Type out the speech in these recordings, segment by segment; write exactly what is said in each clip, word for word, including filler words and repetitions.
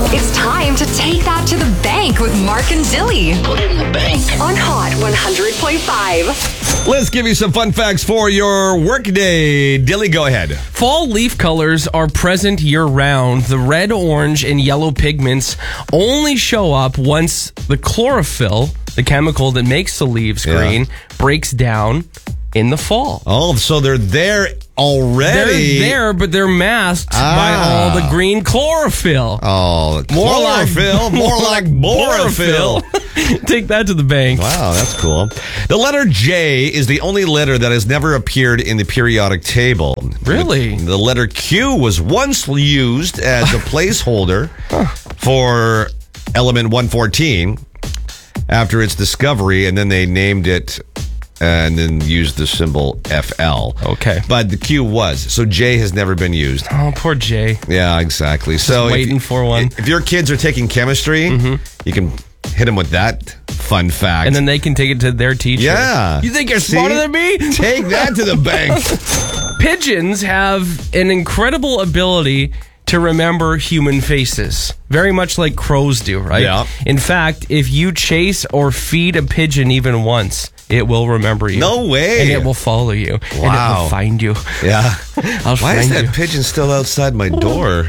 It's time to take that to the bank with Mark and Dilly. Put it in the bank. On Hot one hundred point five. Let's give you some fun facts for your workday. Dilly, go ahead. Fall leaf colors are present year-round. The red, orange, and yellow pigments only show up once the chlorophyll, the chemical that makes the leaves Yeah. green, breaks down in the fall. Oh, so they're there already. They're there, but they're masked Ah. by all the green chlorophyll. Oh, More like- chlorophyll, more like borophyll. Take that to the bank. Wow, that's cool. The letter J is the only letter that has never appeared in the periodic table. Really? The letter Q was once used as a placeholder for element one fourteen after its discovery, and then they named it and then used the symbol F L. Okay. But the Q was. So J has never been used. Oh, poor Jay. Yeah, exactly. So if- waiting for one. If your kids are taking chemistry, you can hit them with that fun fact. And then they can take it to their teacher. Yeah. You think you're See? smarter than me? Take that to the bank. Pigeons have an incredible ability to remember human faces, very much like crows do, right? Yeah. In fact, if you chase or feed a pigeon even once, it will remember you. No way. And it will follow you. And it Wow. will find you. Yeah. I'll Why find is that you. pigeon still outside my door?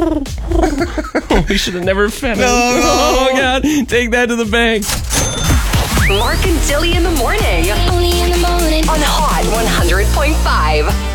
We should have never fed him. No. Oh, God. Take that to the bank. Mark and Dilly in the morning. Only in the morning. On Hot one hundred point five.